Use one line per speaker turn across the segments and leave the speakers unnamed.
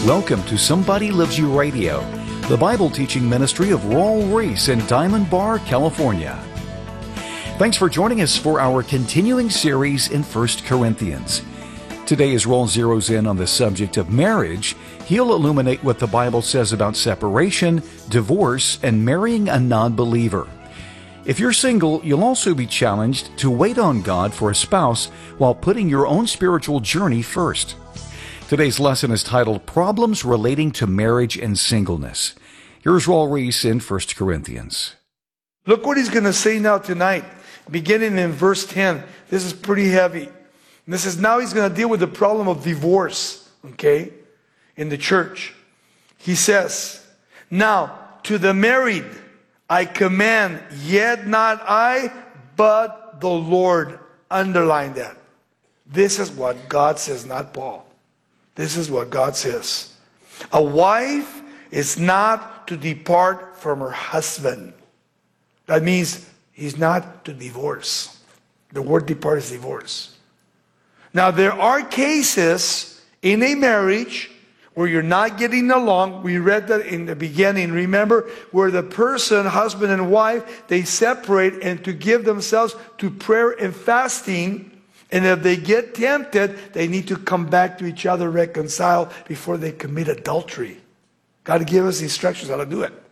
Welcome to Somebody Loves You Radio, the Bible teaching ministry of Raul Ries in Diamond Bar, California. Thanks for joining us for our continuing series in 1 Corinthians. Today, as Raul zeroes in on the subject of marriage, he'll illuminate what the Bible says about separation, divorce, and marrying a non-believer. If you're single, you'll also be challenged to wait on God for a spouse while putting your own spiritual journey first. Today's lesson is titled Problems Relating to Marriage and Singleness. Here's Raul Ries in 1 Corinthians.
Look what he's going to say now tonight, beginning in verse 10. This is pretty heavy. This is now he's going to deal with the problem of divorce, okay, in the church. He says, "Now to the married I command, yet not I, but the Lord." Underline that. This is what God says, not Paul. This is what God says. A wife is not to depart from her husband. That means he's not to divorce. The word depart is divorce. Now there are cases in a marriage where you're not getting along. We read that in the beginning, remember, where the person, husband and wife, they separate and to give themselves to prayer and fasting. And if they get tempted, they need to come back to each other, reconcile before they commit adultery. God give us instructions how to do it.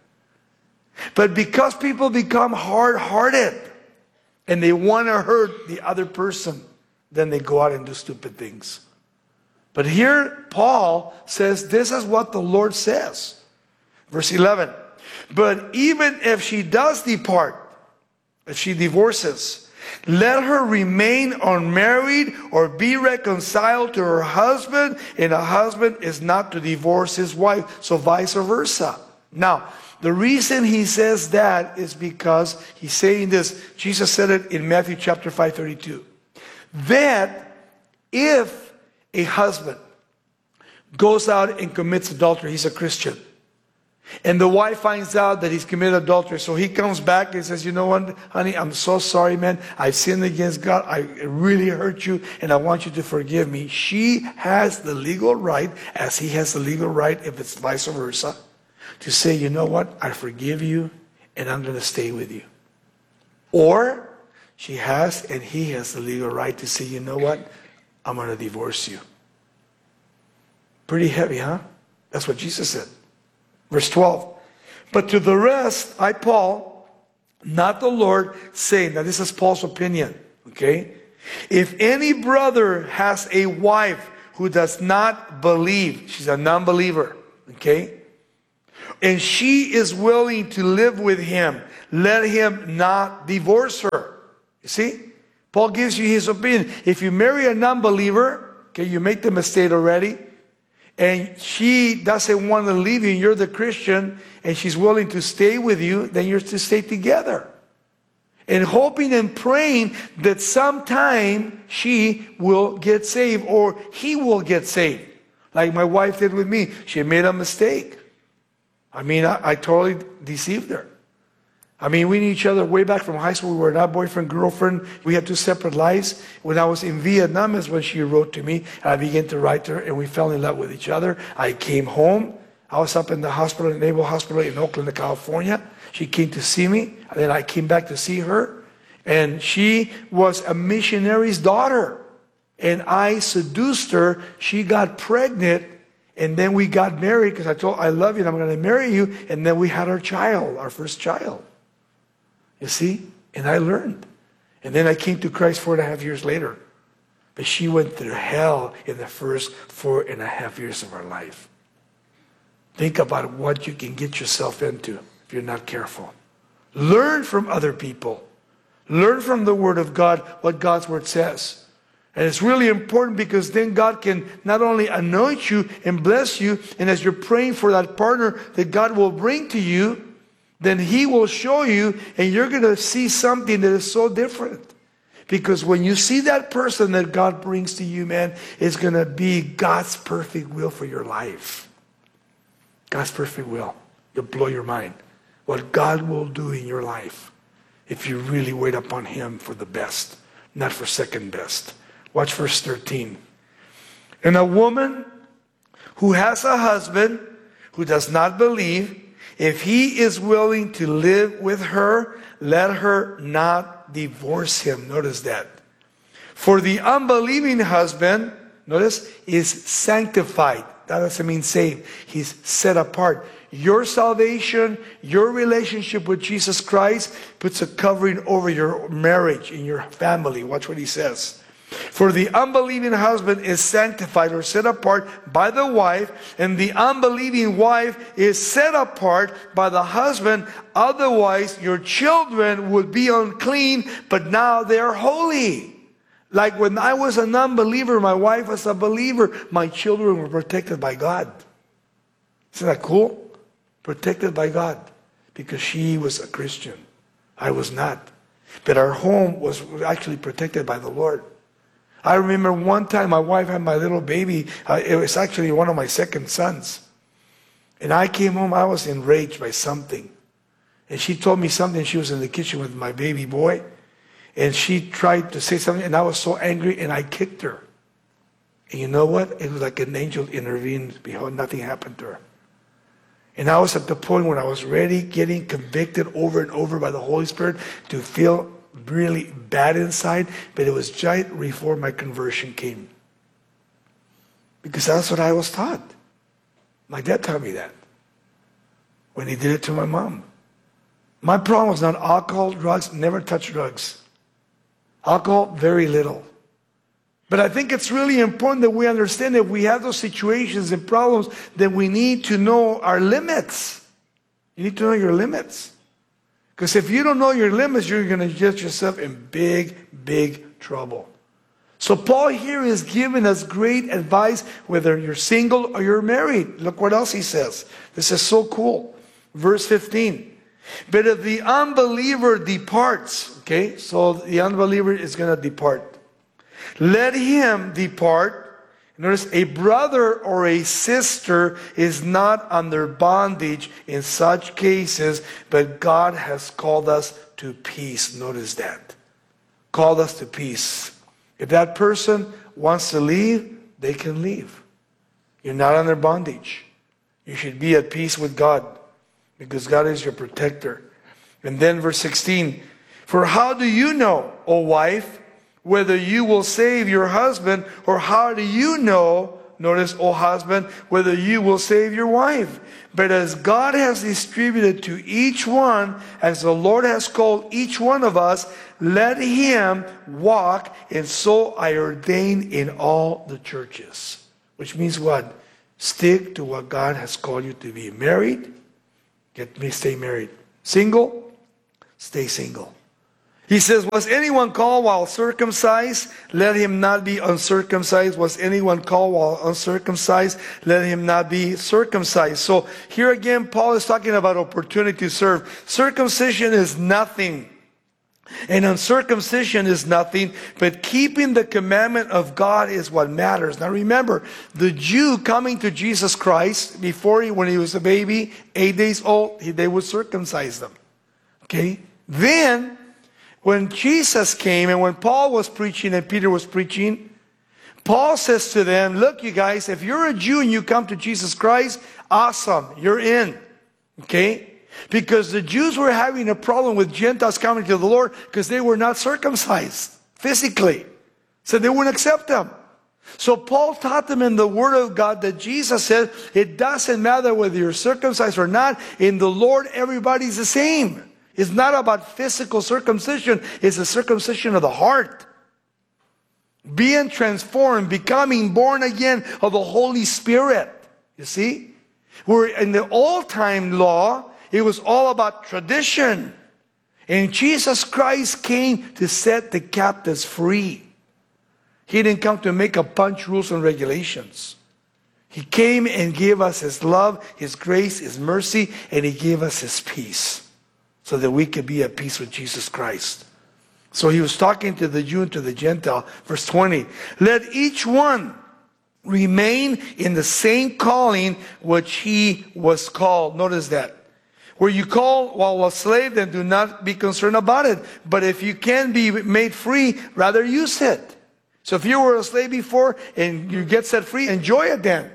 But because people become hard-hearted and they want to hurt the other person, then they go out and do stupid things. But here, Paul says, this is what the Lord says. Verse 11, "But even if she does depart, if she divorces, let her remain unmarried or be reconciled to her husband, and a husband is not to divorce his wife." So vice versa. Now, the reason he says that is because he's saying this. Jesus said it in Matthew chapter 5:32. That if a husband goes out and commits adultery, he's a Christian, and the wife finds out that he's committed adultery, so he comes back and says, "You know what, honey, I'm so sorry, man. I sinned against God. I really hurt you, and I want you to forgive me." She has the legal right, as he has the legal right, if it's vice versa, to say, "You know what, I forgive you, and I'm going to stay with you." Or she has, and he has the legal right to say, "You know what, I'm going to divorce you." Pretty heavy, huh? That's what Jesus said. Verse 12, "But to the rest, I, Paul, not the Lord, say," now this is Paul's opinion, okay? "If any brother has a wife who does not believe," she's a non-believer, okay? "And she is willing to live with him, let him not divorce her." You see? Paul gives you his opinion. If you marry a non-believer, okay, you make the mistake already, and she doesn't want to leave you, and you're the Christian, and she's willing to stay with you, then you're to stay together. And hoping and praying that sometime she will get saved, or he will get saved. Like my wife did with me. She made a mistake. I totally deceived her. We knew each other way back from high school. We were not boyfriend, girlfriend. We had two separate lives. When I was in Vietnam is when she wrote to me. I began to write to her, and we fell in love with each other. I came home. I was up in the hospital, Naval Hospital in Oakland, California. She came to see me, and then I came back to see her. And she was a missionary's daughter. And I seduced her. She got pregnant, and then we got married because I told her, "I love you, and I'm going to marry you." And then we had our child, our first child. You see? And I learned. And then I came to Christ 4.5 years later. But she went through hell in the first 4.5 years of her life. Think about what you can get yourself into if you're not careful. Learn from other people. Learn from the Word of God what God's Word says. And it's really important because then God can not only anoint you and bless you, and as you're praying for that partner that God will bring to you, then He will show you, and you're going to see something that is so different. Because when you see that person that God brings to you, man, it's going to be God's perfect will for your life. God's perfect will. It'll blow your mind. What God will do in your life if you really wait upon Him for the best, not for second best. Watch verse 13. "And a woman who has a husband who does not believe, if he is willing to live with her, let her not divorce him. Notice that. For the unbelieving husband, notice, is sanctified. That doesn't mean saved. He's set apart. Your salvation, your relationship with Jesus Christ puts a covering over your marriage and your family. Watch what he says. For the unbelieving husband is sanctified or set apart by the wife, and the unbelieving wife is set apart by the husband. Otherwise, your children would be unclean, but now they are holy. Like when I was an unbeliever, my wife was a believer, my children were protected by God. Isn't that cool? Protected by God. Because she was a Christian. I was not. But our home was actually protected by the Lord. I remember one time my wife had my little baby. It was actually one of my second sons. And I came home, I was enraged by something. And she told me something. She was in the kitchen with my baby boy. And she tried to say something, and I was so angry, and I kicked her. And you know what? It was like an angel intervened. Behold, nothing happened to her. And I was at the point when I was ready, getting convicted over and over by the Holy Spirit to feel really bad inside, but it was right before my conversion came. Because that's what I was taught. My dad taught me that when he did it to my mom. My problem was not alcohol, drugs, never touched drugs. Alcohol, very little. But I think it's really important that we understand that we have those situations and problems that we need to know our limits. You need to know your limits. Because if you don't know your limits, you're going to get yourself in big, big trouble. So Paul here is giving us great advice whether you're single or you're married. Look what else he says. This is so cool. Verse 15. But if the unbeliever departs, okay, so the unbeliever is going to depart. Let him depart. Notice, a brother or a sister is not under bondage in such cases, but God has called us to peace. Notice that. Called us to peace. If that person wants to leave, they can leave. You're not under bondage. You should be at peace with God, because God is your protector. And then verse 16, for how do you know, O wife, whether you will save your husband, or how do you know, notice, O husband, whether you will save your wife? But as God has distributed to each one, as the Lord has called each one of us, let him walk, and so I ordain in all the churches. Which means what? Stick to what God has called you to be. Married? Stay married. Single? Stay single. He says, was anyone called while circumcised? Let him not be uncircumcised. Was anyone called while uncircumcised? Let him not be circumcised. So here again, Paul is talking about opportunity to serve. Circumcision is nothing. And uncircumcision is nothing, but keeping the commandment of God is what matters. Now remember, the Jew coming to Jesus Christ, when he was a baby, 8 days old, they would circumcise them. Okay? Then, when Jesus came and when Paul was preaching and Peter was preaching, Paul says to them, look, you guys, if you're a Jew and you come to Jesus Christ, awesome, you're in. Okay? Because the Jews were having a problem with Gentiles coming to the Lord because they were not circumcised physically. So they wouldn't accept them. So Paul taught them in the Word of God that Jesus said, it doesn't matter whether you're circumcised or not. In the Lord, everybody's the same. It's not about physical circumcision. It's a circumcision of the heart. Being transformed, becoming born again of the Holy Spirit. You see? Where in the old-time law, it was all about tradition. And Jesus Christ came to set the captives free. He didn't come to make up punch rules and regulations. He came and gave us His love, His grace, His mercy, and He gave us His peace. So that we could be at peace with Jesus Christ. So He was talking to the Jew and to the Gentile. Verse 20. Let each one remain in the same calling which he was called. Notice that. Where you call while a slave, then do not be concerned about it. But if you can be made free, rather use it. So if you were a slave before and you get set free, enjoy it then.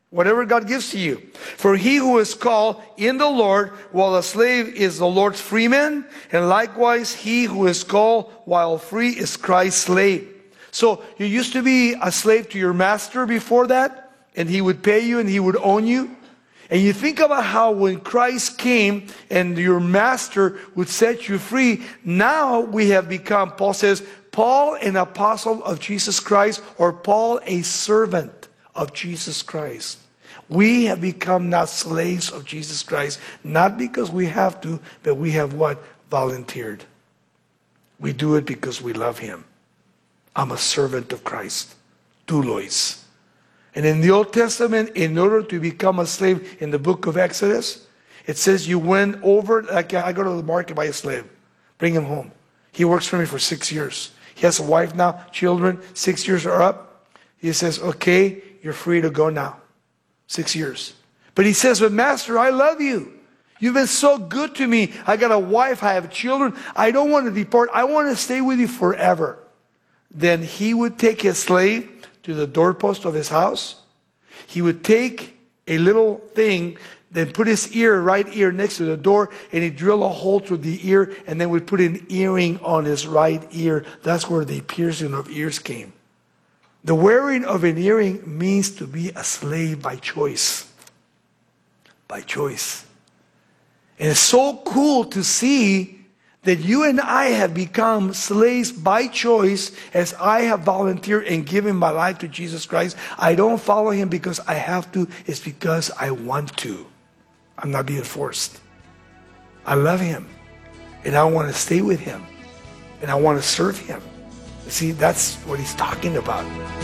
Whatever God gives to you. For he who is called in the Lord, while a slave is the Lord's freeman, and likewise he who is called while free is Christ's slave. So you used to be a slave to your master before that, and he would pay you and he would own you. And you think about how when Christ came and your master would set you free, now we have become, Paul says, Paul an apostle of Jesus Christ, or Paul a servant of Jesus Christ. We have become not slaves of Jesus Christ, not because we have to, but we have what? Volunteered. We do it because we love him. I'm a servant of Christ. Doulos. And in the Old Testament, in order to become a slave in the book of Exodus, it says you went over, like I go to the market, buy a slave, bring him home. He works for me for 6 years. He has a wife now, children, 6 years are up. He says, okay, you're free to go now. 6 years. But he says, but master, I love you. You've been so good to me. I got a wife, I have children. I don't want to depart. I want to stay with you forever. Then he would take his slave to the doorpost of his house. He would take a little thing, then put his right ear next to the door, and he'd drill a hole through the ear, and then would put an earring on his right ear. That's where the piercing of ears came. The wearing of an earring means to be a slave by choice. By choice. And it's so cool to see that you and I have become slaves by choice as I have volunteered and given my life to Jesus Christ. I don't follow him because I have to. It's because I want to. I'm not being forced. I love him. And I want to stay with him. And I want to serve him. See, that's what he's talking about.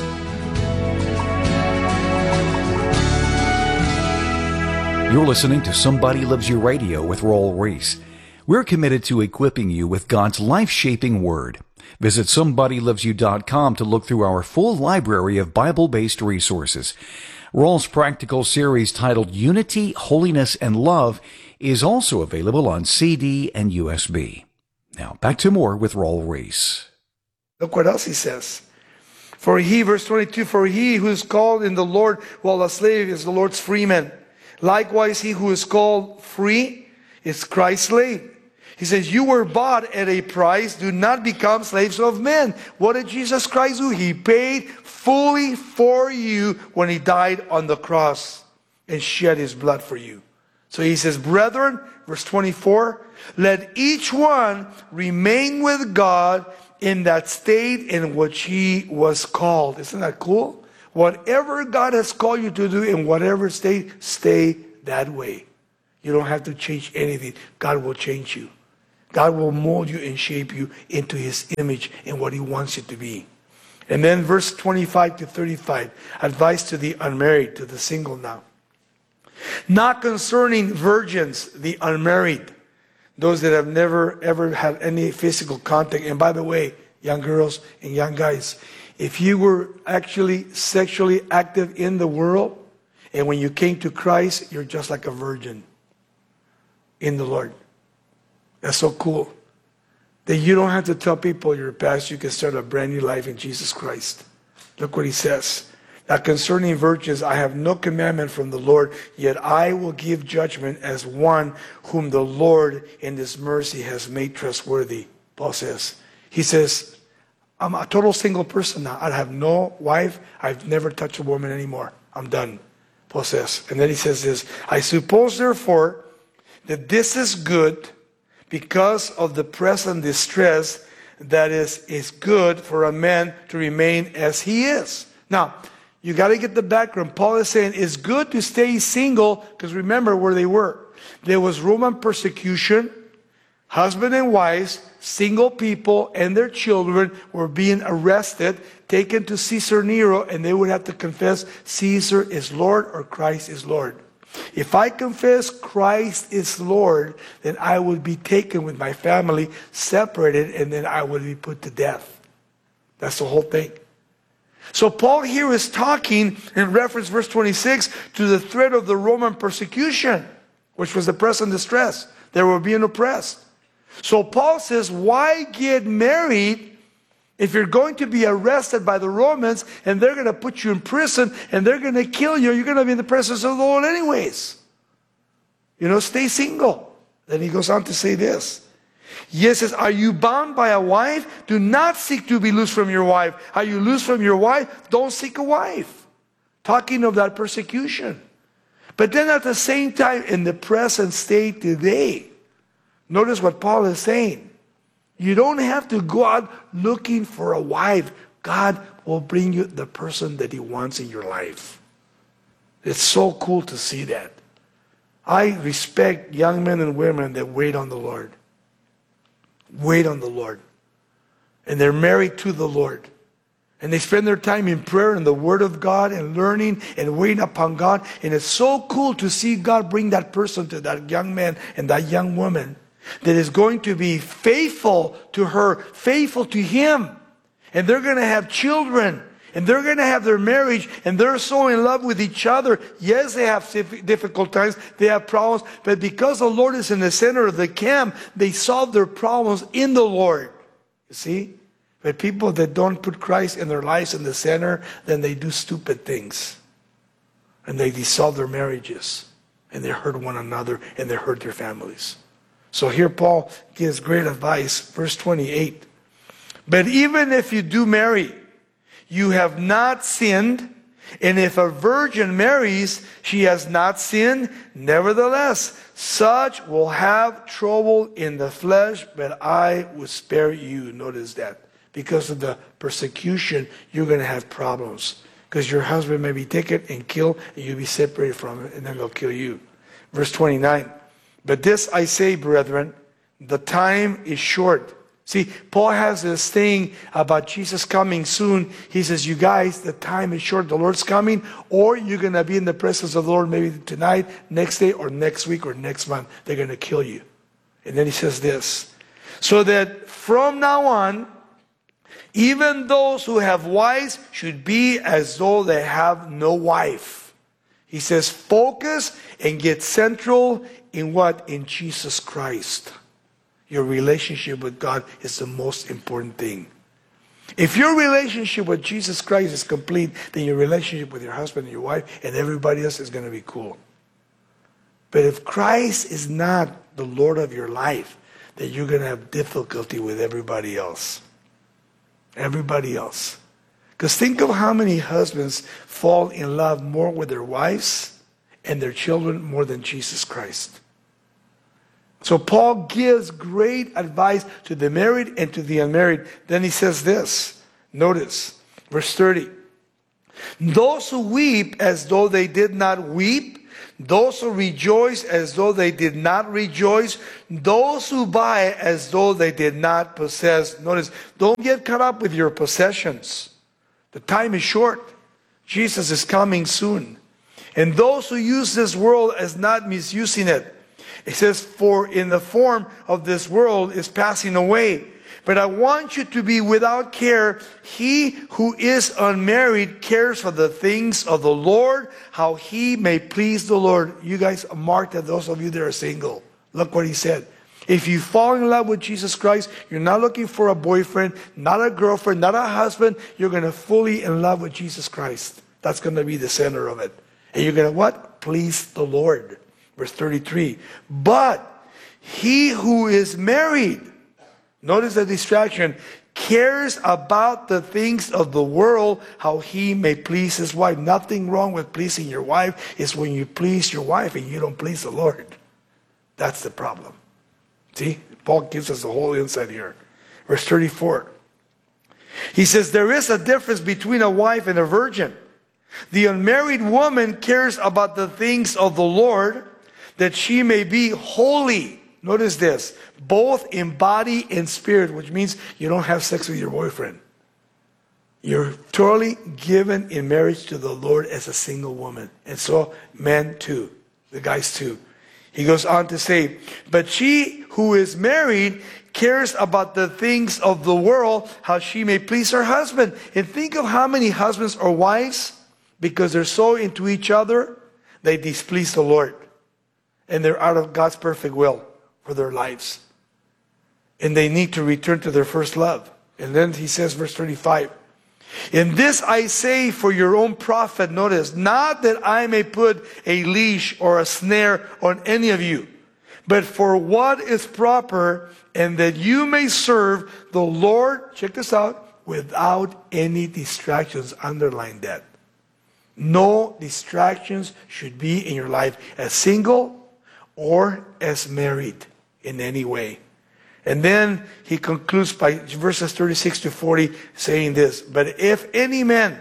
You're listening to Somebody Loves You Radio with Raul Ries. We're committed to equipping you with God's life-shaping Word. Visit SomebodyLovesYou.com to look through our full library of Bible-based resources. Raul's practical series titled Unity, Holiness, and Love is also available on CD and USB. Now, back to more with Raul Ries.
Look what else he says. For he, verse 22, for he who is called in the Lord while a slave is the Lord's freeman. Likewise, he who is called free is Christ's slave. He says, you were bought at a price. Do not become slaves of men. What did Jesus Christ do? He paid fully for you when he died on the cross and shed his blood for you. So he says, brethren, verse 24, let each one remain with God in that state in which he was called. Isn't that cool? Whatever God has called you to do in whatever state, stay that way. You don't have to change anything. God will change you. God will mold you and shape you into his image and what he wants you to be. And then verse 25 to 35, advice to the unmarried, to the single now. Not concerning virgins, the unmarried, those that have never ever had any physical contact. And by the way, young girls and young guys, if you were actually sexually active in the world, and when you came to Christ, you're just like a virgin in the Lord. That's so cool. That you don't have to tell people you're a pastor. You can start a brand new life in Jesus Christ. Look what he says. Now concerning virgins, I have no commandment from the Lord, yet I will give judgment as one whom the Lord in his mercy has made trustworthy. Paul says. He says, I'm a total single person now. I have no wife. I've never touched a woman anymore. I'm done. Paul says. And then he says this, I suppose therefore that this is good because of the present distress, that is good for a man to remain as he is. Now, you got to get the background. Paul is saying it's good to stay single because remember where they were. There was Roman persecution. Husband and wives, single people, and their children were being arrested, taken to Caesar Nero, and they would have to confess Caesar is Lord or Christ is Lord. If I confess Christ is Lord, then I would be taken with my family, separated, and then I would be put to death. That's the whole thing. So Paul here is talking in reference verse 26 to the threat of the Roman persecution, which was the present distress. They were being oppressed. So Paul says, why get married If you're going to be arrested by the Romans and they're going to put you in prison and they're going to kill you, you're going to be in the presence of the Lord anyways. Stay single. Then he goes on to say this. Yes, says, are you bound by a wife? Do not seek to be loose from your wife. Are you loose from your wife? Don't seek a wife. Talking of that persecution. But then at the same time, in the present state today, notice what Paul is saying. You don't have to go out looking for a wife. God will bring you the person that He wants in your life. It's so cool to see that. I respect young men and women that wait on the Lord. Wait on the Lord. And they're married to the Lord. And they spend their time in prayer and the Word of God and learning and waiting upon God. And it's so cool to see God bring that person to that young man and that young woman that is going to be faithful to her, faithful to him. And they're going to have children. And they're going to have their marriage. And they're so in love with each other. Yes, they have difficult times. They have problems. But because the Lord is in the center of the camp, they solve their problems in the Lord. You see? But people that don't put Christ in their lives in the center, then they do stupid things. And they dissolve their marriages. And they hurt one another. And they hurt their families. So here Paul gives great advice, verse 28. But even if you do marry, you have not sinned. And if a virgin marries, she has not sinned. Nevertheless, such will have trouble in the flesh, but I will spare you. Notice that. Because of the persecution, you're going to have problems. Because your husband may be taken and killed, and you'll be separated from him, and then they'll kill you. Verse 29. But this I say, brethren, the time is short. See, Paul has this thing about Jesus coming soon. He says, you guys, the time is short. The Lord's coming, or you're going to be in the presence of the Lord maybe tonight, next day, or next week, or next month. They're going to kill you. And then he says this. So that from now on, even those who have wives should be as though they have no wife. He says, focus and get central in what? In Jesus Christ. Your relationship with God is the most important thing. If your relationship with Jesus Christ is complete, then your relationship with your husband and your wife and everybody else is going to be cool. But if Christ is not the Lord of your life, then you're going to have difficulty with everybody else. Everybody else. Because think of how many husbands fall in love more with their wives and their children more than Jesus Christ. So Paul gives great advice to the married and to the unmarried. Then he says this. Notice, verse 30. Those who weep as though they did not weep, those who rejoice as though they did not rejoice, those who buy as though they did not possess. Notice, don't get caught up with your possessions. The time is short. Jesus is coming soon. And those who use this world as not misusing it. It says, for in the form of this world is passing away. But I want you to be without care. He who is unmarried cares for the things of the Lord, how he may please the Lord. You guys mark that, those of you that are single. Look what he said. If you fall in love with Jesus Christ, you're not looking for a boyfriend, not a girlfriend, not a husband. You're going to fully in love with Jesus Christ. That's going to be the center of it. And you're going to what? Please the Lord. Verse 33. But he who is married, notice the distraction, cares about the things of the world, how he may please his wife. Nothing wrong with pleasing your wife. It's when you please your wife and you don't please the Lord. That's the problem. See, Paul gives us the whole insight here. Verse 34. He says, there is a difference between a wife and a virgin. The unmarried woman cares about the things of the Lord, that she may be holy. Notice this, both in body and spirit, which means you don't have sex with your boyfriend. You're totally given in marriage to the Lord as a single woman. And so men too, the guys too. He goes on to say, but she who is married cares about the things of the world, how she may please her husband. And think of how many husbands or wives, because they're so into each other, they displease the Lord. And they're out of God's perfect will for their lives. And they need to return to their first love. And then he says, verse 35, "In this I say for your own profit," notice, "not that I may put a leash or a snare on any of you, but for what is proper, and that you may serve the Lord," check this out, "without any distractions." Underline that. No distractions should be in your life as single or as married in any way. And then he concludes by verses 36 to 40 saying this, "But if any man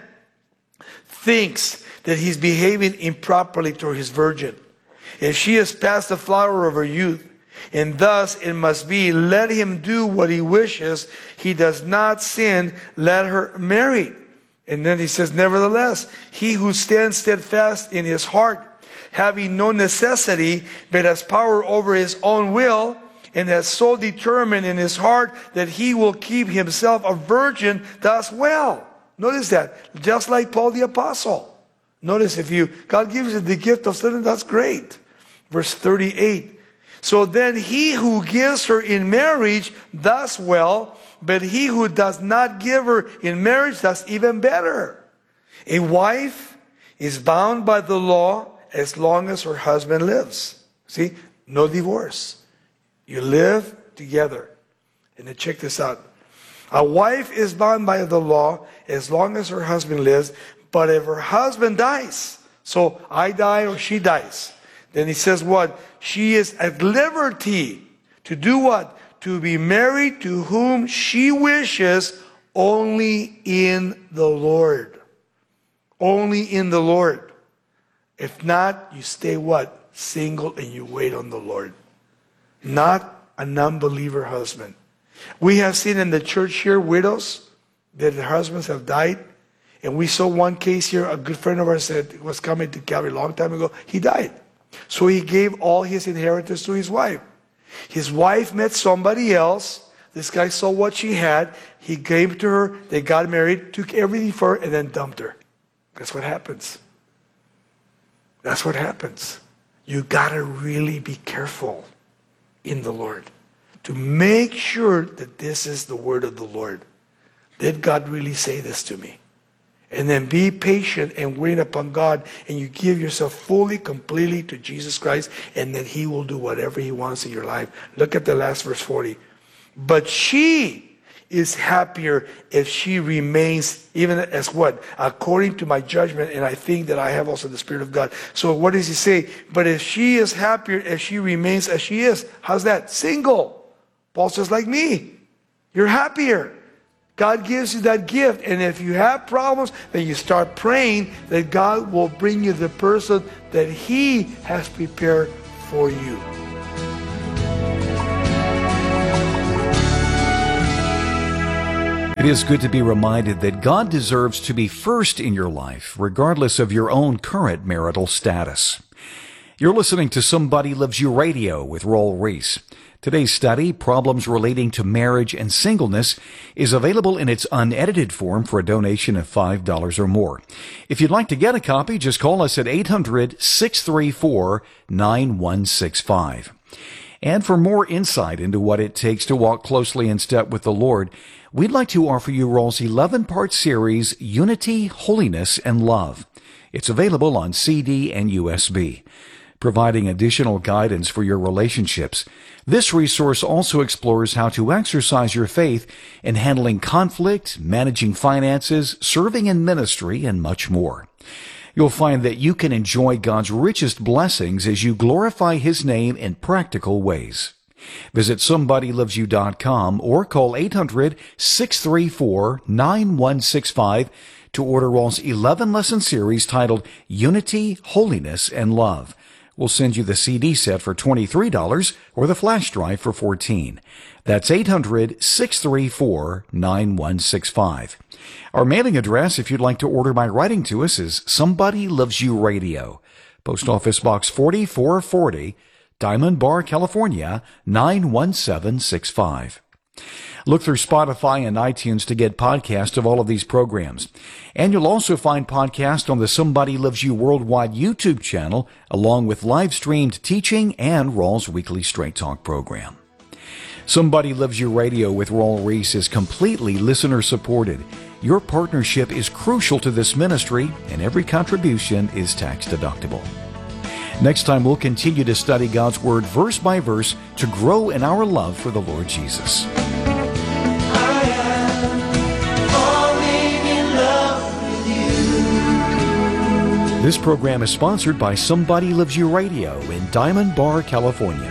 thinks that he's behaving improperly toward his virgin, if she is past the flower of her youth, and thus it must be, let him do what he wishes, he does not sin, let her marry." And then he says, "Nevertheless, he who stands steadfast in his heart, having no necessity, but has power over his own will, and has so determined in his heart that he will keep himself a virgin, does well." Notice that. Just like Paul the Apostle. Notice, if God gives you the gift of studying, that's great. Verse 38. "So then he who gives her in marriage does well, but he who does not give her in marriage does even better. A wife is bound by the law as long as her husband lives." See, no divorce. You live together. And then check this out. "A wife is bound by the law as long as her husband lives, but if her husband dies," so I die or she dies, then he says what? "She is at liberty to do what? To be married to whom she wishes, only in the Lord." Only in the Lord. If not, you stay what? Single, and you wait on the Lord. Not a non-believer husband. We have seen in the church here widows that their husbands have died. And we saw one case here, a good friend of ours said, was coming to Calvary a long time ago. He died. So he gave all his inheritance to his wife. His wife met somebody else. This guy saw what she had. He gave to her. They got married, took everything for her, and then dumped her. That's what happens. That's what happens. You gotta really be careful in the Lord to make sure that this is the word of the Lord. Did God really say this to me? And then be patient and wait upon God, and you give yourself fully, completely to Jesus Christ, and then he will do whatever he wants in your life. Look at the last verse 40. "But she is happier if she remains even as what? According to my judgment, and I think that I have also the Spirit of God." So what does he say? But if she is happier if she remains as she is. How's that? Single. Paul says, like me. You're happier. God gives you that gift. And if you have problems, then you start praying that God will bring you the person that he has prepared for you.
It is good to be reminded that God deserves to be first in your life, regardless of your own current marital status. You're listening to Somebody Loves You Radio with Raul Ries. Today's study, Problems Relating to Marriage and Singleness, is available in its unedited form for a donation of $5 or more. If you'd like to get a copy, just call us at 800-634-9165. And for more insight into what it takes to walk closely in step with the Lord, we'd like to offer you Raul's 11-part series, Unity, Holiness, and Love. It's available on CD and USB, providing additional guidance for your relationships. This resource also explores how to exercise your faith in handling conflict, managing finances, serving in ministry, and much more. You'll find that you can enjoy God's richest blessings as you glorify His name in practical ways. Visit SomebodyLovesYou.com or call 800-634-9165 to order Raul's 11-lesson series titled Unity, Holiness, and Love. We'll send you the CD set for $23 or the flash drive for $14. That's 800-634-9165. Our mailing address, if you'd like to order by writing to us, is Somebody Loves You Radio, Post Office Box 4440, Diamond Bar, California, 91765. Look through Spotify and iTunes to get podcasts of all of these programs. And you'll also find podcasts on the Somebody Loves You Worldwide YouTube channel, along with live-streamed teaching and Raul's weekly Straight Talk program. Somebody Loves You Radio with Raul Ries is completely listener-supported. Your partnership is crucial to this ministry, and every contribution is tax-deductible. Next time, we'll continue to study God's Word verse by verse to grow in our love for the Lord Jesus. This program is sponsored by Somebody Loves You Radio in Diamond Bar, California.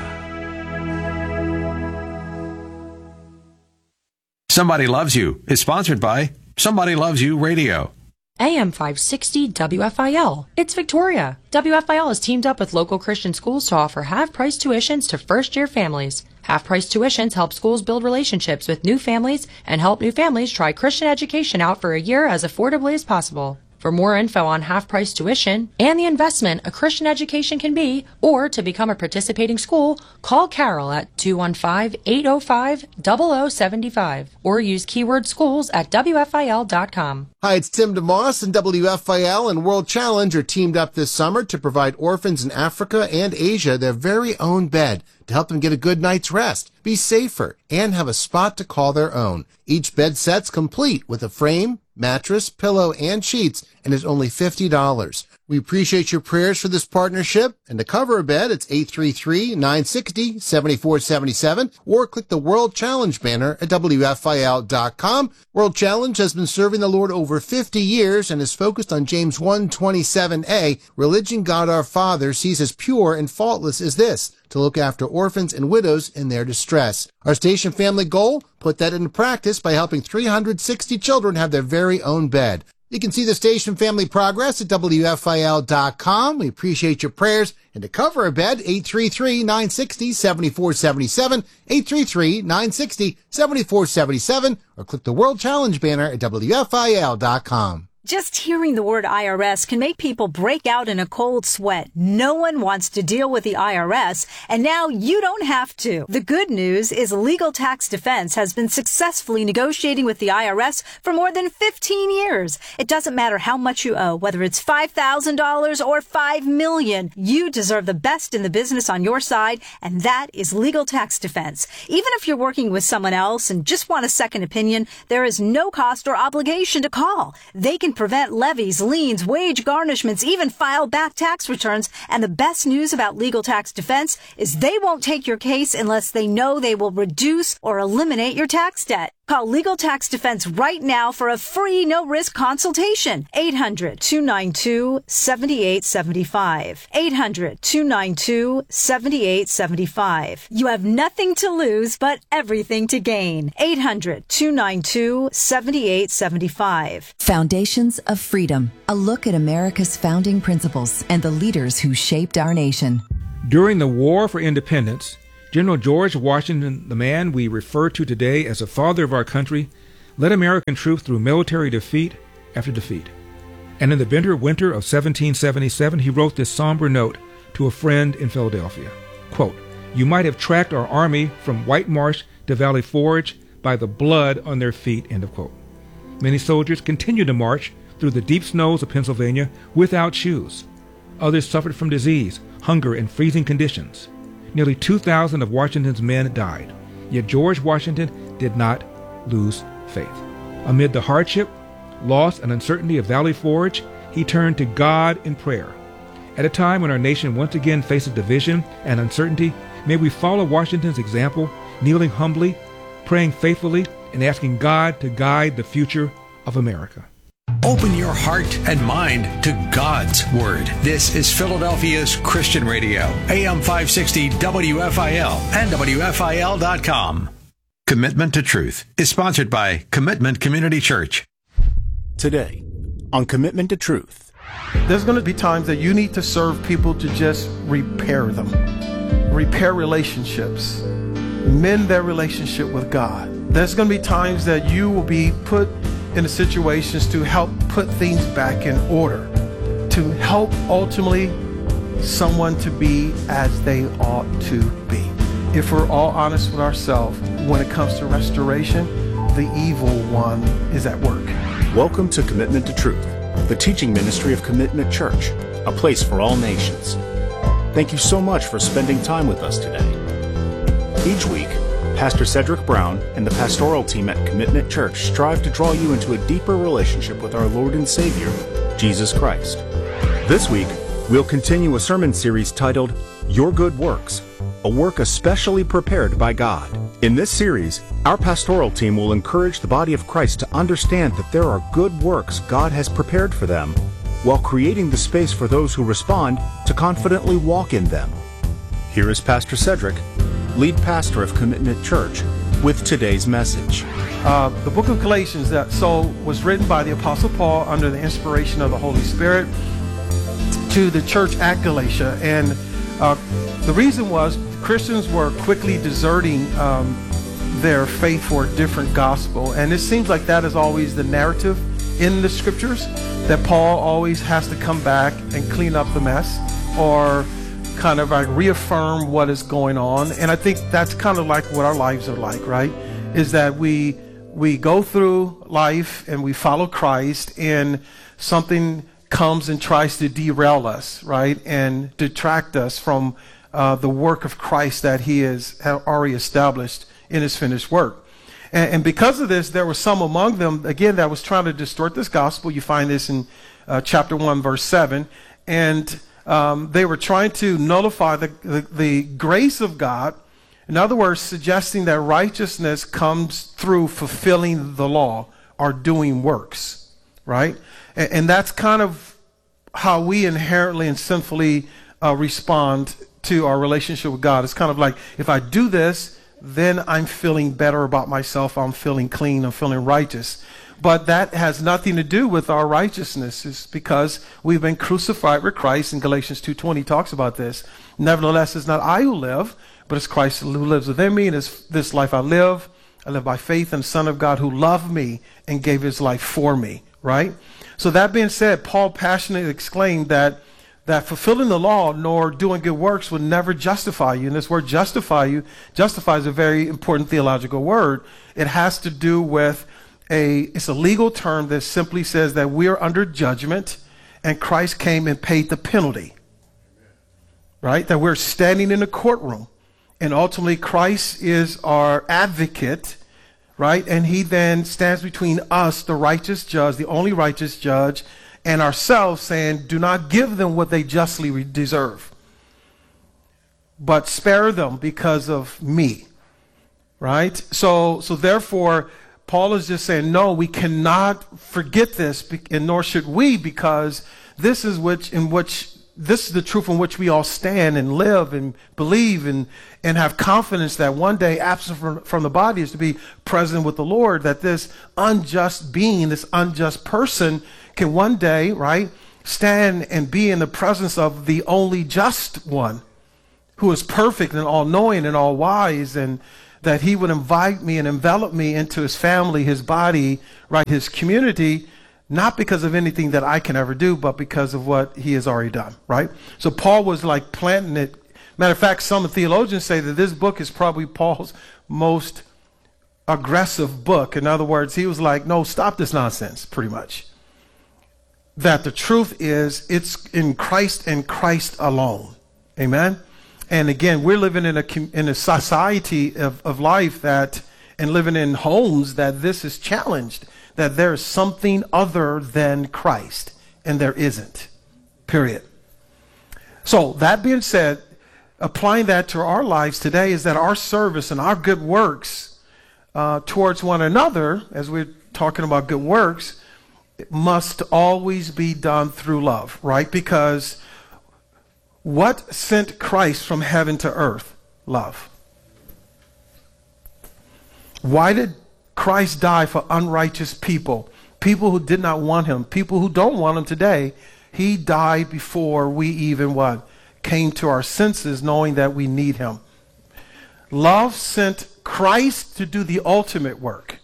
Somebody Loves You is sponsored by Somebody Loves You Radio.
AM 560 WFIL. It's Victoria. WFIL has teamed up with local Christian schools to offer half-price tuitions to first-year families. Half-price tuitions help schools build relationships with new families and help new families try Christian education out for a year as affordably as possible. For more info on half-price tuition and the investment a Christian education can be, or to become a participating school, call Carol at 215-805-0075 or use keyword schools at WFIL.com.
Hi, it's Tim DeMoss, and WFIL and World Challenge are teamed up this summer to provide orphans in Africa and Asia their very own bed to help them get a good night's rest, be safer, and have a spot to call their own. Each bed set's complete with a frame, mattress, pillow, and sheets, and is only $50. We appreciate your prayers for this partnership, and to cover a bed, it's 833-960-7477, or click the World Challenge banner at WFIL.com. World Challenge has been serving the Lord over 50 years and is focused on James 1:27a. Religion God our Father sees as pure and faultless as this, to look after orphans and widows in their distress. Our station family goal? Put that into practice by helping 360 children have their very own bed. You can see the station family progress at WFIL.com. We appreciate your prayers. And to cover a bed, 833-960-7477, 833-960-7477, or click the World Challenge banner at WFIL.com.
Just hearing the word IRS can make people break out in a cold sweat. No one wants to deal with the IRS, and now you don't have to. The good news is Legal Tax Defense has been successfully negotiating with the IRS for more than 15 years. It doesn't matter how much you owe, whether it's $5,000 or $5 million. You deserve the best in the business on your side, and that is Legal Tax Defense. Even if you're working with someone else and just want a second opinion, there is no cost or obligation to call. They can prevent levies, liens, wage garnishments, even file back tax returns. And the best news about Legal Tax Defense is they won't take your case unless they know they will reduce or eliminate your tax debt. Call Legal Tax Defense right now for a free, no-risk consultation. 800-292-7875. 800-292-7875. You have nothing to lose, but everything to gain. 800-292-7875.
Foundations of Freedom. A look at America's founding principles and the leaders who shaped our nation.
During the War for Independence, General George Washington, the man we refer to today as the father of our country, led American troops through military defeat after defeat. And in the bitter winter of 1777, he wrote this somber note to a friend in Philadelphia. Quote, "You might have tracked our army from White Marsh to Valley Forge by the blood on their feet," end of quote. Many soldiers continued to march through the deep snows of Pennsylvania without shoes. Others suffered from disease, hunger, and freezing conditions. Nearly 2,000 of Washington's men died, yet George Washington did not lose faith. Amid the hardship, loss, and uncertainty of Valley Forge, he turned to God in prayer. At a time when our nation once again faces division and uncertainty, may we follow Washington's example, kneeling humbly, praying faithfully, and asking God to guide the future of America.
Open your heart and mind to God's Word. This is Philadelphia's Christian Radio, AM 560 WFIL and WFIL.com. Commitment to Truth is sponsored by Commitment Community Church.
Today, on Commitment to Truth.
There's going to be times that you need to serve people to just repair them, repair relationships, mend their relationship with God. There's going to be times that you will be put in situations to help put things back in order, to help ultimately someone to be as they ought to be. If we're all honest with ourselves, when it comes to restoration, the evil one is at work.
Welcome to Commitment to Truth, the teaching ministry of Commitment Church, a place for all nations. Thank you so much for spending time with us today. Each week, Pastor Cedric Brown and the pastoral team at Commitment Church strive to draw you into a deeper relationship with our Lord and Savior, Jesus Christ. This week, we'll continue a sermon series titled, Your Good Works, a work especially prepared by God. In this series, our pastoral team will encourage the body of Christ to understand that there are good works God has prepared for them, while creating the space for those who respond to confidently walk in them. Here is Pastor Cedric, lead pastor of Commitment Church, with today's message.
The book of Galatians was written by the Apostle Paul under the inspiration of the Holy Spirit to the church at Galatia. And the reason was Christians were quickly deserting their faith for a different gospel. And it seems like that is always the narrative in the scriptures, that Paul always has to come back and clean up the mess or kind of like reaffirm what is going on. And I think that's kind of like what our lives are like, right? Is that we go through life and we follow Christ, and something comes and tries to derail us, right? And detract us from the work of Christ that he has already established in his finished work. And because of this, there were some among them, again, that was trying to distort this gospel. You find this in chapter 1, verse 7. And they were trying to nullify the grace of God. In other words, suggesting that righteousness comes through fulfilling the law or doing works, right? And that's kind of how we inherently and sinfully respond to our relationship with God. It's kind of like, if I do this, then I'm feeling better about myself. I'm feeling clean. I'm feeling righteous. But that has nothing to do with our righteousness. It's because we've been crucified with Christ. And Galatians 2:20 talks about this. Nevertheless, it's not I who live, but it's Christ who lives within me. And this life I live by faith in the Son of God who loved me and gave his life for me, right? So that being said, Paul passionately exclaimed that fulfilling the law nor doing good works would never justify you. And this word justify is a very important theological word. It has to do with it's a legal term that simply says that we are under judgment and Christ came and paid the penalty. Right? That we're standing in a courtroom and ultimately Christ is our advocate, right? And he then stands between us, the righteous judge, the only righteous judge, and ourselves, saying, do not give them what they justly deserve, but spare them because of me, right? So therefore, Paul is just saying, no, we cannot forget this, and nor should we, because this is the truth in which we all stand and live and believe and have confidence that one day, absent from the body, is to be present with the Lord, that this unjust being, this unjust person can one day, right, stand and be in the presence of the only just one who is perfect and all-knowing and all-wise, and that he would invite me and envelop me into his family, his body, right, his community, not because of anything that I can ever do, but because of what he has already done, right? So Paul was like planting it. Matter of fact, some theologians say that this book is probably Paul's most aggressive book. In other words, he was like, no, stop this nonsense, pretty much. That the truth is, it's in Christ and Christ alone. Amen? And again, we're living in a society of life and living in homes that this is challenged, that there is something other than Christ, and there isn't, period. So that being said, applying that to our lives today is that our service and our good works towards one another, as we're talking about good works, it must always be done through love, right? Because what sent Christ from heaven to earth? Love. Why did Christ die for unrighteous people? People who did not want him, people who don't want him today. He died before we even came to our senses, knowing that we need him. Love sent Christ to do the ultimate work.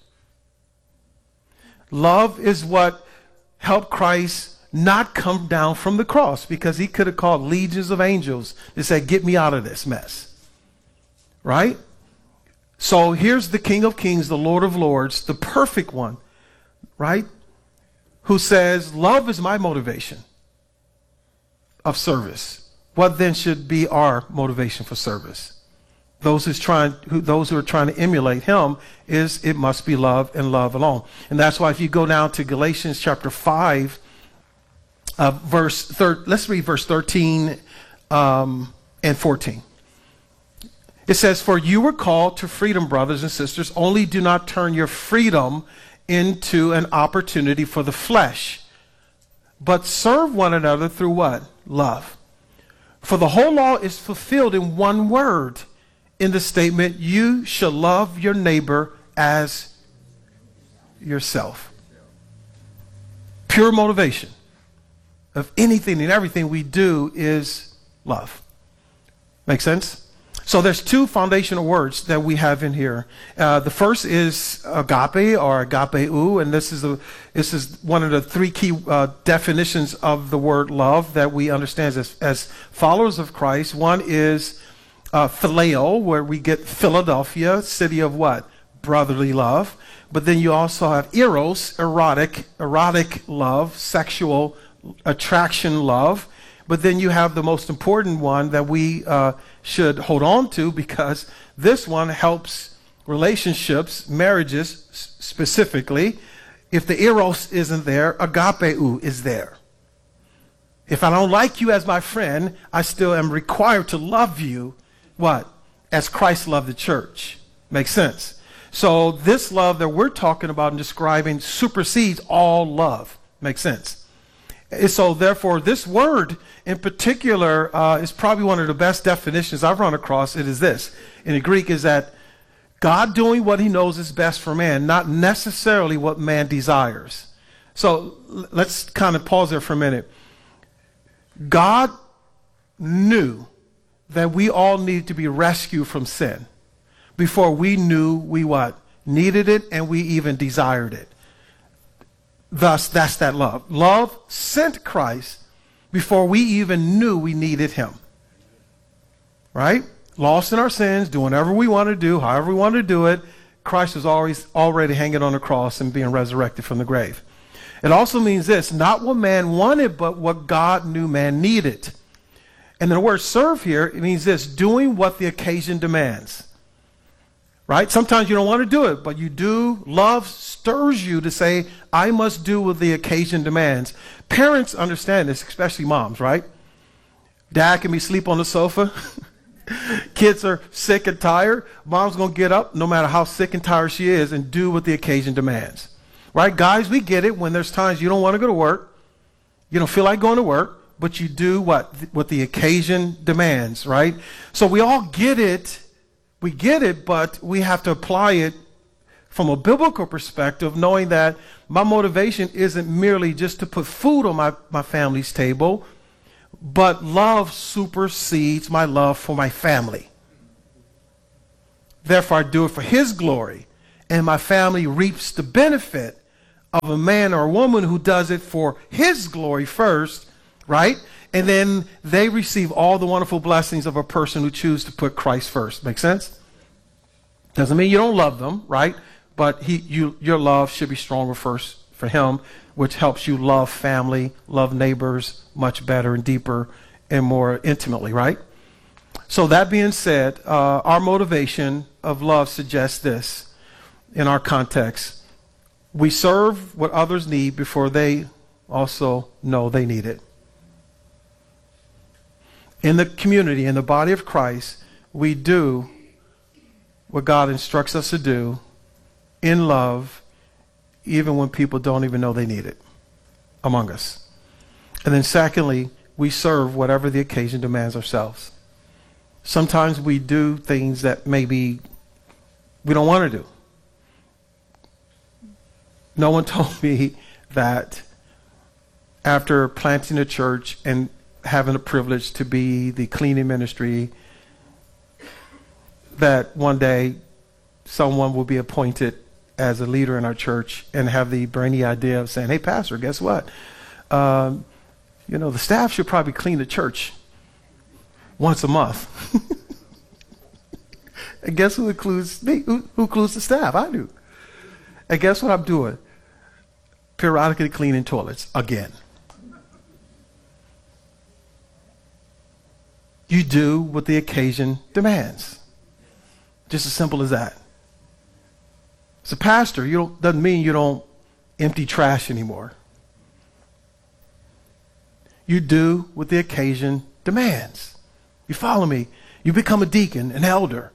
Love is what helped Christ not come down from the cross, because he could have called legions of angels to say, get me out of this mess. Right? So here's the King of Kings, the Lord of Lords, the perfect one, right? Who says, love is my motivation of service. What then should be our motivation for service? those who are trying to emulate him, is it must be love and love alone. And that's why if you go down to Galatians chapter 5, let's read verse 13 and 14. It says, "For you were called to freedom, brothers and sisters, only do not turn your freedom into an opportunity for the flesh, but serve one another through" what? Love. "For the whole law is fulfilled in one word, in the statement, you shall love your neighbor as yourself." Pure motivation of anything and everything we do is love. Make sense? So there's two foundational words that we have in here. The first is agape or agapeu, and this is one of the three key definitions of the word love that we understand as followers of Christ. One is phileo, where we get Philadelphia, city of what? Brotherly love. But then you also have eros, erotic love, sexual attraction love. But then you have the most important one that we should hold on to, because this one helps relationships, marriages specifically. If the eros isn't there, agapeu is there. If I don't like you as my friend, I still am required to love you, what? As Christ loved the church. Makes sense? So this love that we're talking about and describing supersedes all love. Makes sense? So therefore, this word in particular is probably one of the best definitions I've run across. It is this. In the Greek is that God doing what he knows is best for man, not necessarily what man desires. So let's kind of pause there for a minute. God knew that we all needed to be rescued from sin before we knew we what? Needed it, and we even desired it. Thus, that's that love. Love sent Christ before we even knew we needed him. Right? Lost in our sins, doing whatever we want to do, however we want to do it. Christ was already hanging on the cross and being resurrected from the grave. It also means this, not what man wanted, but what God knew man needed. And the word serve here, it means this, doing what the occasion demands. Right? Sometimes you don't want to do it, but you do. Love stirs you to say, I must do what the occasion demands. Parents understand this, especially moms, right? Dad can be asleep on the sofa. Kids are sick and tired. Mom's going to get up, no matter how sick and tired she is, and do what the occasion demands. Right? Guys, we get it when there's times you don't want to go to work. You don't feel like going to work, but you do what the occasion demands, right? So we all get it. We get it, but we have to apply it from a biblical perspective, knowing that my motivation isn't merely just to put food on my family's table, but love supersedes my love for my family. Therefore, I do it for his glory, and my family reaps the benefit of a man or a woman who does it for his glory first, right? And then they receive all the wonderful blessings of a person who chooses to put Christ first. Make sense? Doesn't mean you don't love them, right? But your love should be stronger first for him, which helps you love family, love neighbors much better and deeper and more intimately, right? So that being said, our motivation of love suggests this in our context. We serve what others need before they also know they need it. In the community, in the body of Christ, we do what God instructs us to do in love, even when people don't even know they need it among us. And then secondly, we serve whatever the occasion demands ourselves. Sometimes we do things that maybe we don't want to do. No one told me that after planting a church and having the privilege to be the cleaning ministry, that one day someone will be appointed as a leader in our church and have the brainy idea of saying, hey, pastor, guess what? The staff should probably clean the church once a month. And guess who includes me? Who includes the staff? I do. And guess what I'm doing? Periodically cleaning toilets again. You do what the occasion demands. Just as simple as that. As a pastor, doesn't mean you don't empty trash anymore. You do what the occasion demands. You follow me? You become a deacon, an elder,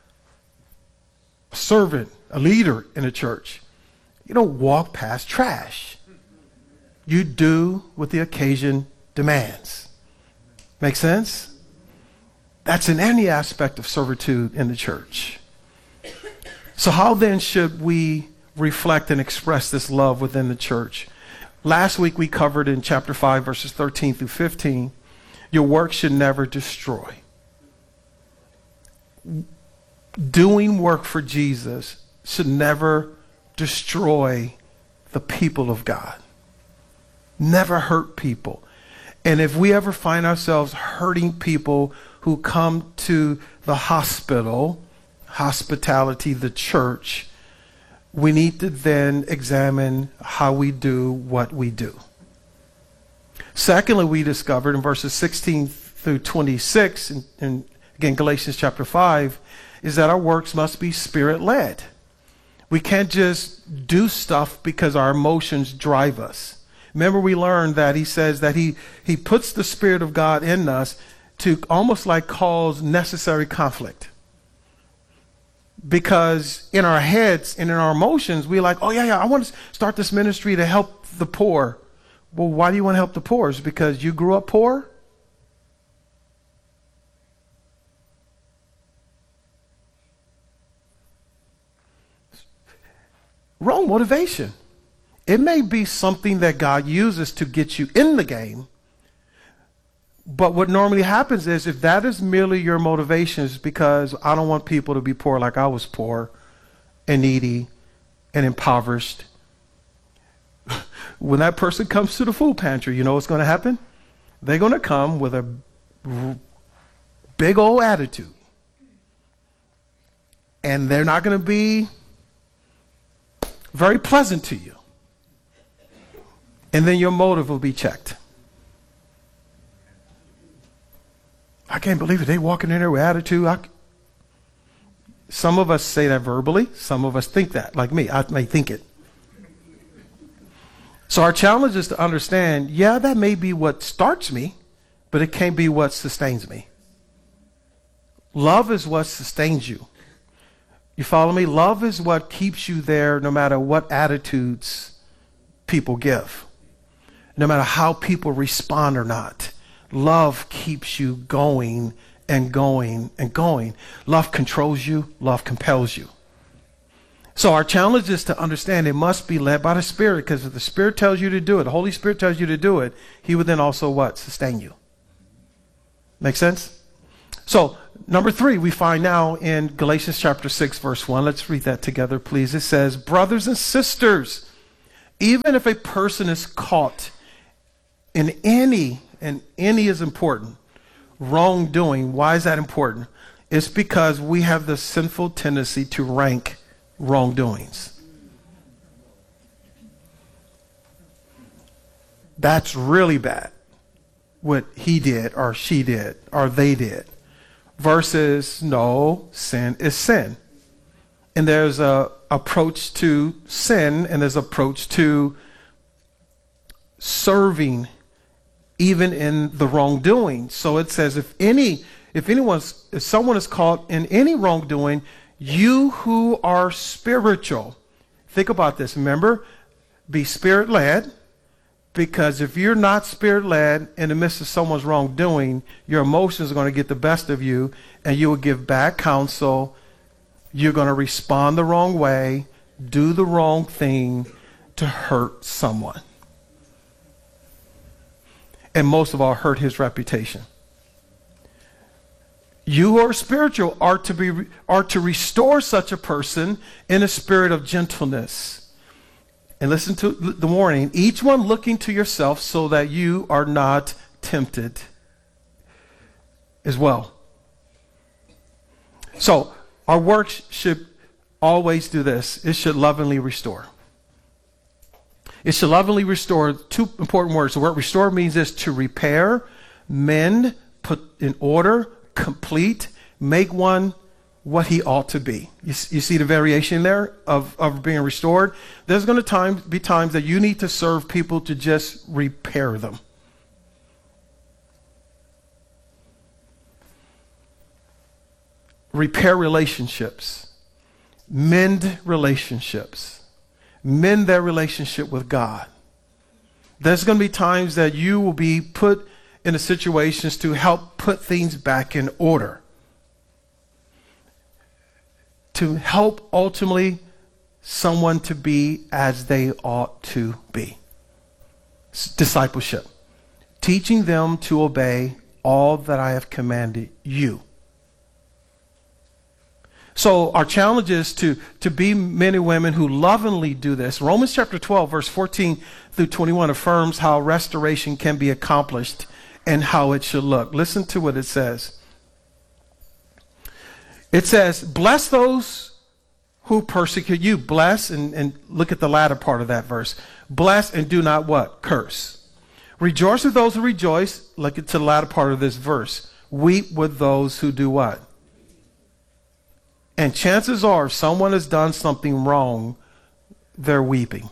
a servant, a leader in a church. You don't walk past trash. You do what the occasion demands. Make sense? That's in any aspect of servitude in the church. So how then should we reflect and express this love within the church? Last week we covered in chapter 5, verses 13 through 15, your work should never destroy. Doing work for Jesus should never destroy the people of God. Never hurt people. And if we ever find ourselves hurting people who come to the hospital, hospitality, the church, we need to then examine how we do what we do. Secondly, we discovered in verses 16 through 26, and again, Galatians chapter 5, is that our works must be spirit-led. We can't just do stuff because our emotions drive us. Remember, we learned that he says that he puts the Spirit of God in us to almost like cause necessary conflict. Because in our heads and in our emotions, we're like, oh yeah, I want to start this ministry to help the poor. Well, why do you want to help the poor? Is it because you grew up poor? Wrong motivation. It may be something that God uses to get you in the game. But what normally happens is if that is merely your motivation, is because I don't want people to be poor like I was poor and needy and impoverished. When that person comes to the food pantry, you know what's going to happen? They're going to come with a big old attitude. And they're not going to be very pleasant to you. And then your motive will be checked. I can't believe it. They walking in there with attitude. Some of us say that verbally. Some of us think that, like me. I may think it. So our challenge is to understand, yeah, that may be what starts me, but it can't be what sustains me. Love is what sustains you. You follow me? Love is what keeps you there no matter what attitudes people give. No matter how people respond or not. Love keeps you going and going and going. Love controls you. Love compels you. So our challenge is to understand it must be led by the Spirit, because if the Spirit tells you to do it, the Holy Spirit tells you to do it, He would then also what? Sustain you. Make sense? So, number 3, we find now in Galatians chapter 6, verse 1. Let's read that together, please. It says, brothers and sisters, even if a person is caught in any, and any is important, wrongdoing. Why is that important? It's because we have the sinful tendency to rank wrongdoings. That's really bad. What he did or she did or they did. Versus, no, sin is sin. And there's a approach to sin, and there's approach to serving even in the wrongdoing. So it says if someone is caught in any wrongdoing, you who are spiritual, think about this. Remember, be spirit-led, because if you're not spirit-led in the midst of someone's wrongdoing, your emotions are going to get the best of you, and you will give bad counsel. You're going to respond the wrong way, do the wrong thing to hurt someone. And most of all, hurt his reputation. You who are spiritual are to restore such a person in a spirit of gentleness. And listen to the warning. Each one looking to yourself so that you are not tempted as well. So our work should always do this. It should lovingly restore. It should lovingly restore. 2 important words. The word restore means this: to repair, mend, put in order, complete, make one what he ought to be. You see the variation there of being restored? There's going to be times that you need to serve people to just repair them. Repair relationships. Mend relationships. Mend their relationship with God. There's going to be times that you will be put in situations to help put things back in order. To help ultimately someone to be as they ought to be. Discipleship. Teaching them to obey all that I have commanded you. So our challenge is to be men and women who lovingly do this. Romans chapter 12, verse 14 through 21 affirms how restoration can be accomplished and how it should look. Listen to what it says. It says, bless those who persecute you. Bless, and look at the latter part of that verse. Bless and do not what? Curse. Rejoice with those who rejoice. Look at the latter part of this verse. Weep with those who do what? And chances are, if someone has done something wrong, they're weeping.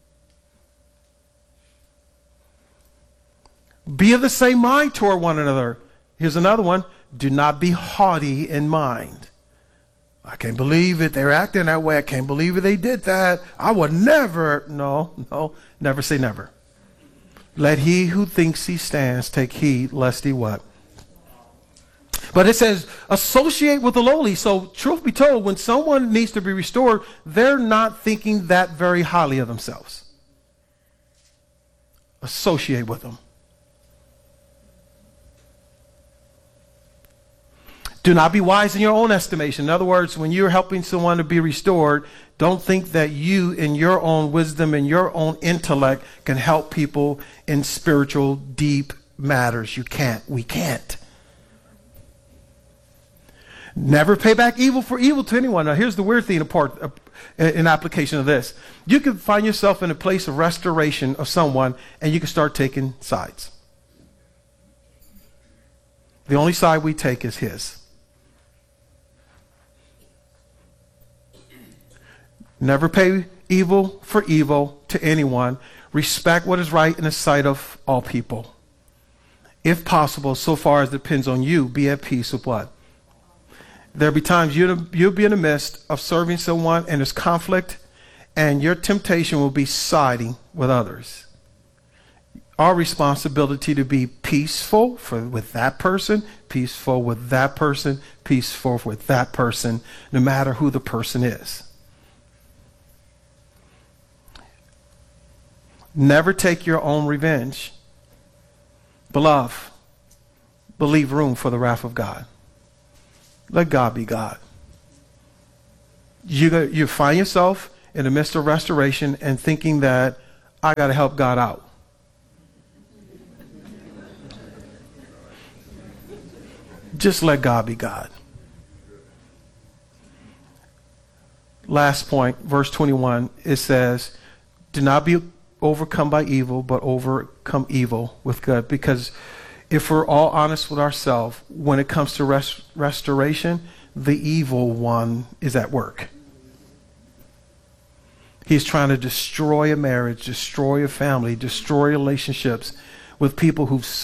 Be of the same mind toward one another. Here's another one. Do not be haughty in mind. I can't believe it. They're acting that way. I can't believe it. They did that. I would never. No. Never say never. Let he who thinks he stands take heed lest he what? But it says associate with the lowly. So truth be told, when someone needs to be restored, they're not thinking that very highly of themselves. Associate with them. Do not be wise in your own estimation. In other words, when you're helping someone to be restored, don't think that you, in your own wisdom and your own intellect, can help people in spiritual, deep matters. You can't. We can't. Never pay back evil for evil to anyone. Now, here's the weird thing in application of this. You can find yourself in a place of restoration of someone, and you can start taking sides. The only side we take is his. Never pay evil for evil to anyone. Respect what is right in the sight of all people. If possible, so far as it depends on you, be at peace with what? There'll be times you'll be in the midst of serving someone and there's conflict, and your temptation will be siding with others. Our responsibility to be peaceful with that person, peaceful with that person, peaceful with that person, no matter who the person is. Never take your own revenge. Beloved, leave room for the wrath of God. Let God be God. You find yourself in the midst of restoration and thinking that I got to help God out. Just let God be God. Last point, verse 21, it says, do not be overcome by evil, but overcome evil with good. Because if we're all honest with ourselves, when it comes to restoration, the evil one is at work. He's trying to destroy a marriage, destroy a family, destroy relationships with people who've